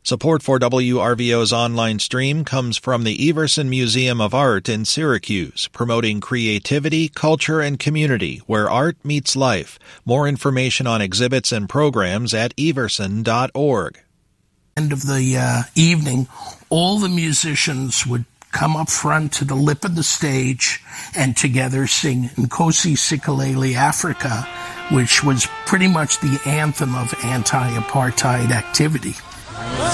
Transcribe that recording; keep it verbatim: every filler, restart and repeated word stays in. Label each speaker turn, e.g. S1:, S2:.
S1: Support for W R V O's online stream comes from the Everson Museum of Art in Syracuse, promoting creativity, culture, and community where art meets life. More information on exhibits and programs at everson dot org.
S2: End of the uh, evening, all the musicians would come up front to the lip of the stage and together sing Nkosi Sikelel' Africa, which was pretty much the anthem of anti-apartheid activity.